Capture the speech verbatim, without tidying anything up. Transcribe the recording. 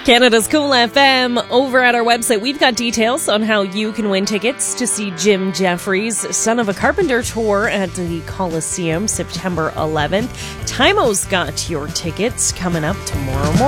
Canada's Cool F M. Over at our website, we've got details on how you can win tickets to see Jim Jeffries' Son of a Carpenter tour at the Coliseum September eleventh. Timo's got your tickets coming up tomorrow morning.